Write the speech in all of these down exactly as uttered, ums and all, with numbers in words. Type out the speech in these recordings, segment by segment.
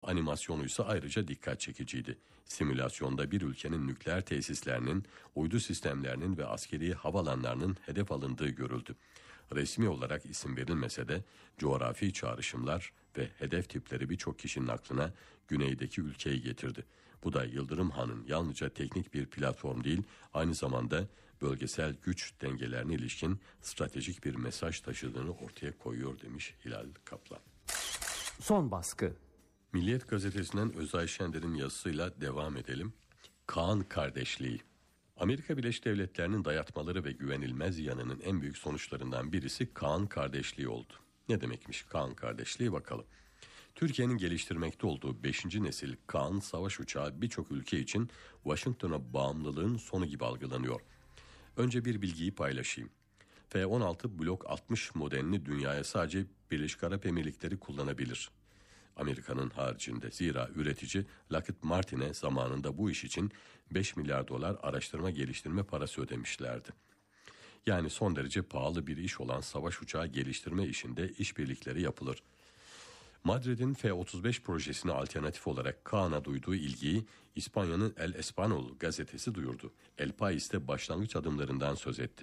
Animasyonu ise ayrıca dikkat çekiciydi. Simülasyonda bir ülkenin nükleer tesislerinin, uydu sistemlerinin ve askeri havalanlarının hedef alındığı görüldü. Resmi olarak isim verilmese de coğrafi çağrışımlar ve hedef tipleri birçok kişinin aklına güneydeki ülkeyi getirdi. Bu da Yıldırım Han'ın yalnızca teknik bir platform değil, aynı zamanda bölgesel güç dengelerine ilişkin stratejik bir mesaj taşıdığını ortaya koyuyor demiş Hilal Kaplan. Son baskı. Milliyet gazetesinden Özay Şender'in yazısıyla devam edelim. Kaan kardeşliği. Amerika Birleşik Devletleri'nin dayatmaları ve güvenilmez yanının en büyük sonuçlarından birisi Kaan kardeşliği oldu. Ne demekmiş Kaan kardeşliği bakalım. Türkiye'nin geliştirmekte olduğu beşinci nesil Kaan savaş uçağı birçok ülke için Washington'a bağımlılığın sonu gibi algılanıyor. Önce bir bilgiyi paylaşayım. F on altı Block altmış modelini dünyaya sadece Birleşik Arap Emirlikleri kullanabilir. Amerika'nın haricinde, zira üretici Lockheed Martin'e zamanında bu iş için beş milyar dolar araştırma geliştirme parası ödemişlerdi. Yani son derece pahalı bir iş olan savaş uçağı geliştirme işinde işbirlikleri yapılır. Madrid'in F otuz beş projesine alternatif olarak Kaan'a duyduğu ilgiyi İspanya'nın El Español gazetesi duyurdu. El País'te başlangıç adımlarından söz etti.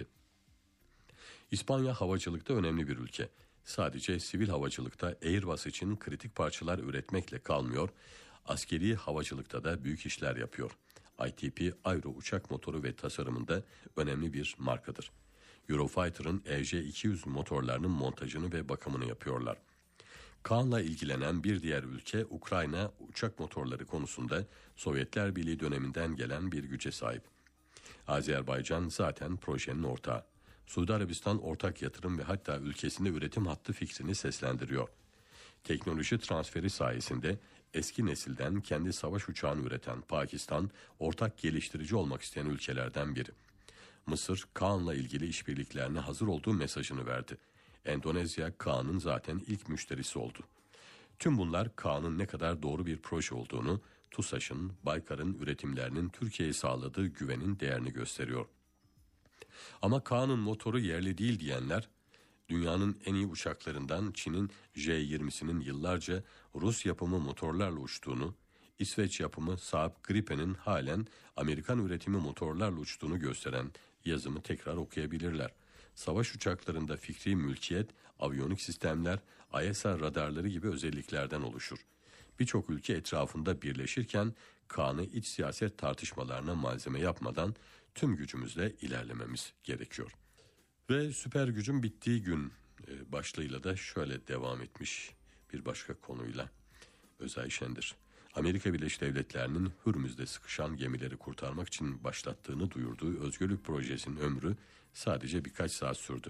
İspanya havacılıkta önemli bir ülke. Sadece sivil havacılıkta Airbus için kritik parçalar üretmekle kalmıyor, askeri havacılıkta da büyük işler yapıyor. I T P Aero uçak motoru ve tasarımında önemli bir markadır. Eurofighter'ın E J iki yüz motorlarının montajını ve bakımını yapıyorlar. Kaan'la ilgilenen bir diğer ülke Ukrayna uçak motorları konusunda Sovyetler Birliği döneminden gelen bir güce sahip. Azerbaycan zaten projenin ortağı. Suudi Arabistan ortak yatırım ve hatta ülkesinde üretim hattı fikrini seslendiriyor. Teknoloji transferi sayesinde eski nesilden kendi savaş uçağını üreten Pakistan, ortak geliştirici olmak isteyen ülkelerden biri. Mısır, Kaan'la ilgili işbirliklerine hazır olduğu mesajını verdi. Endonezya, Kaan'ın zaten ilk müşterisi oldu. Tüm bunlar Kaan'ın ne kadar doğru bir proje olduğunu, TUSAŞ'ın, Baykar'ın üretimlerinin Türkiye'ye sağladığı güvenin değerini gösteriyor. Ama Kaan'ın motoru yerli değil diyenler, dünyanın en iyi uçaklarından Çin'in J yirmisinin yıllarca Rus yapımı motorlarla uçtuğunu, İsveç yapımı Saab Gripen'in halen Amerikan üretimi motorlarla uçtuğunu gösteren yazımı tekrar okuyabilirler. Savaş uçaklarında fikri mülkiyet, aviyonik sistemler, I S R radarları gibi özelliklerden oluşur. Birçok ülke etrafında birleşirken Kaan'ı iç siyaset tartışmalarına malzeme yapmadan tüm gücümüzle ilerlememiz gerekiyor. Ve süper gücün bittiği gün başlığıyla da şöyle devam etmiş bir başka konuyla Özay Şendir. Amerika Birleşik Devletleri'nin Hürmüz'de sıkışan gemileri kurtarmak için başlattığını duyurduğu özgürlük projesinin ömrü sadece birkaç saat sürdü.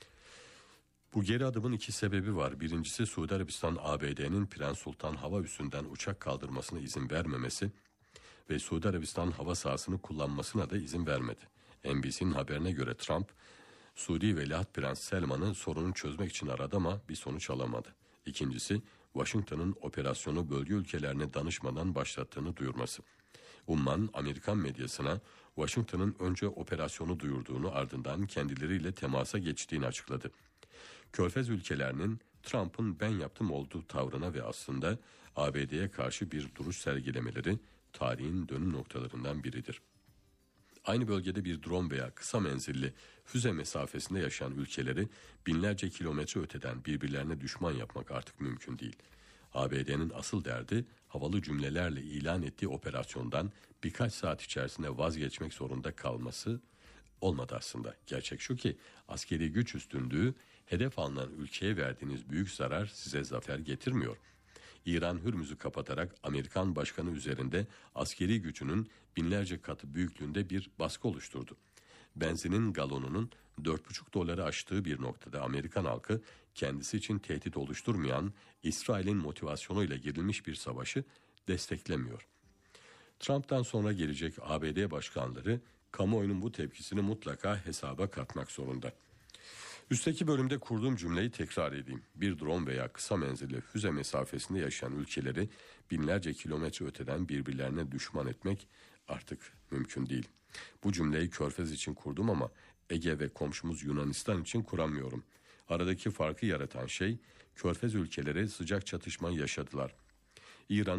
Bu geri adımın iki sebebi var. Birincisi Suudi Arabistan A B D'nin Prens Sultan hava üssünden uçak kaldırmasına izin vermemesi ve Suudi Arabistan hava sahasını kullanmasına da izin vermedi. N B C'nin haberine göre Trump, Suudi Veliaht Prens Selman'ı sorunu çözmek için aradı ama bir sonuç alamadı. İkincisi, Washington'ın operasyonu bölge ülkelerine danışmadan başlattığını duyurması. Umman, Amerikan medyasına Washington'ın önce operasyonu duyurduğunu, ardından kendileriyle temasa geçtiğini açıkladı. Körfez ülkelerinin Trump'ın ben yaptım olduğu tavrına ve aslında A B D'ye karşı bir duruş sergilemeleri tarihin dönüm noktalarından biridir. Aynı bölgede bir drone veya kısa menzilli füze mesafesinde yaşayan ülkeleri binlerce kilometre öteden birbirlerine düşman yapmak artık mümkün değil. A B D'nin asıl derdi havalı cümlelerle ilan ettiği operasyondan birkaç saat içerisinde vazgeçmek zorunda kalması olmadı aslında. Gerçek şu ki askeri güç üstünlüğü hedef alınan ülkeye verdiğiniz büyük zarar size zafer getirmiyor. İran Hürmüz'ü kapatarak Amerikan başkanı üzerinde askeri gücünün binlerce katı büyüklüğünde bir baskı oluşturdu. Benzinin galonunun dört buçuk doları aştığı bir noktada Amerikan halkı kendisi için tehdit oluşturmayan İsrail'in motivasyonuyla girilmiş bir savaşı desteklemiyor. Trump'tan sonra gelecek A B D başkanları kamuoyunun bu tepkisini mutlaka hesaba katmak zorunda. Üstteki bölümde kurduğum cümleyi tekrar edeyim. Bir drone veya kısa menzilli füze mesafesinde yaşayan ülkeleri binlerce kilometre öteden birbirlerine düşman etmek artık mümkün değil. Bu cümleyi Körfez için kurdum ama Ege ve komşumuz Yunanistan için kuramıyorum. Aradaki farkı yaratan şey Körfez ülkeleri sıcak çatışma yaşadılar. İran